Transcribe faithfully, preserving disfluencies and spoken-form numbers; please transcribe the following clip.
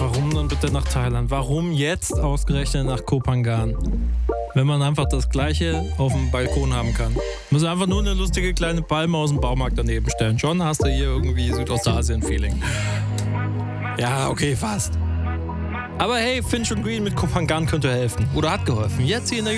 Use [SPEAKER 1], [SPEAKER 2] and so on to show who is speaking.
[SPEAKER 1] warum dann bitte nach Thailand? Warum jetzt ausgerechnet nach Koh Phangan? Wenn man einfach das Gleiche auf dem Balkon haben kann. Muss einfach nur eine lustige kleine Palme aus dem Baumarkt daneben stellen. Schon hast du hier irgendwie Südostasien-Feeling. Ja, okay, fast. Aber hey, Finch und Green mit Koh Phangan könnte helfen. Oder hat geholfen. Jetzt hier in der